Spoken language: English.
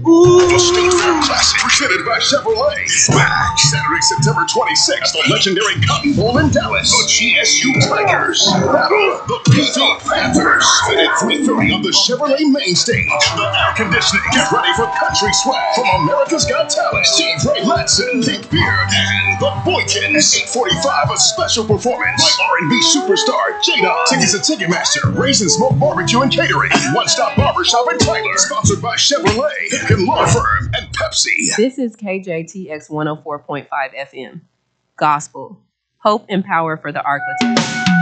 The State Fair Classic, presented by Chevrolet, is back Saturday, September 26th at the legendary Cotton Bowl in Dallas. The GSU Tigers battle the PV Panthers at 3:30 on the Chevrolet main stage. And the air conditioning. Get ready for country swag from America's Got Talent, Steve Ray Latson, Dick Beard, and the Boykins. 8:45, a special performance by R&B superstar Jada. Tickets at Ticketmaster, Raisin Smoke Barbecue and Catering, and One Stop Barbershop in Tyler. Sponsored by Chevrolet, Law Firm, and Pepsi. This is KJTX 104.5 FM. Gospel. Hope and power for the Arklington.